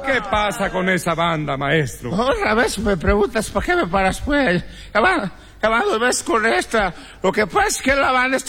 ¿Qué pasa con esa banda, maestro? Otra vez me preguntas, ¿por qué me paras, pues? Ya van 2 veces con esta. Lo que pasa es que la banda está